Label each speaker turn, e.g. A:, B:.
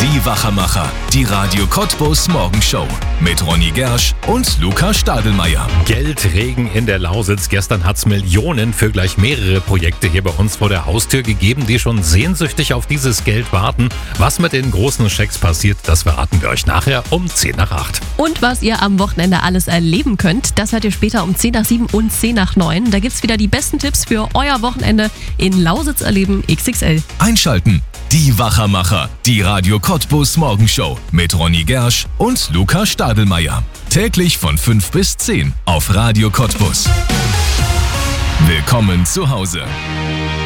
A: Die Wachermacher, die Radio Cottbus Morgenshow mit Ronny Gersch und Luca Stadelmeier.
B: Geldregen in der Lausitz. Gestern hat's Millionen für gleich mehrere Projekte hier bei uns vor der Haustür gegeben, die schon sehnsüchtig auf dieses Geld warten. Was mit den großen Schecks passiert, das verraten wir euch nachher um 10 nach 8.
C: Und was ihr am Wochenende alles erleben könnt, das hört ihr später um 10 nach 7 und 10 nach 9. Da gibt's wieder die besten Tipps für euer Wochenende in Lausitz erleben XXL.
A: Einschalten. Die Wachermacher, die Radio Cottbus Morgenshow mit Ronny Gersch und Luca Stadelmeier. Täglich von 5 bis 10 auf Radio Cottbus. Willkommen zu Hause.